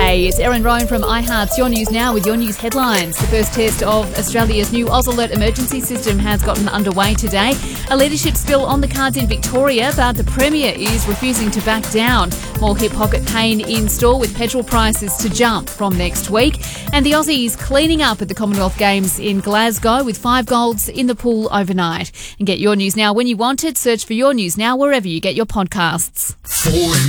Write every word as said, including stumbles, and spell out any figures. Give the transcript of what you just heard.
G'day, it's Erin Rowan from iHeart's Your News Now with your news headlines. The first test of Australia's new Oz Alert emergency system has gotten underway today. A leadership spill on the cards in Victoria, but the Premier is refusing to back down. More hip pocket pain in store with petrol prices to jump from next week. And the Aussies cleaning up at the Commonwealth Games in Glasgow with five golds in the pool overnight. And get Your News Now when you want it. Search for Your News Now wherever you get your podcasts. For